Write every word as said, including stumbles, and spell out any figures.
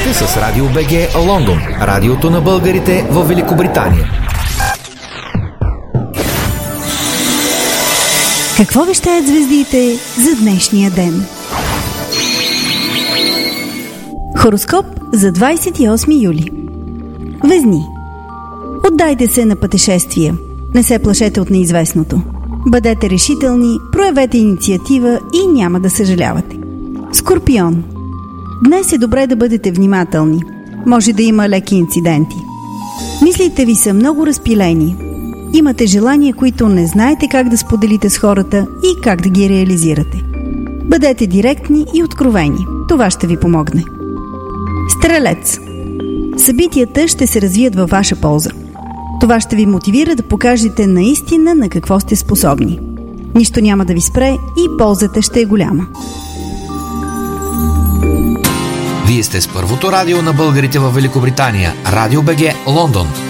сте с Радио БГ Лондон, радиото на българите в Великобритания. Какво вещаят звездите за днешния ден? Хороскоп за двадесет и осми юли. Везни. Отдайте се на пътешествия. Не се плашете от неизвестното. Бъдете решителни, проявете инициатива и няма да съжалявате. Скорпион. Днес е добре да бъдете внимателни. Може да има леки инциденти. Мислите ви са много разпилени. Имате желания, които не знаете как да споделите с хората и как да ги реализирате. Бъдете директни и откровени. Това ще ви помогне. Стрелец. Събитията ще се развият във ваша полза. Това ще ви мотивира да покажете наистина на какво сте способни. Нищо няма да ви спре и ползата ще е голяма. Вие сте с първото радио на българите в Великобритания. Радио БГ Лондон.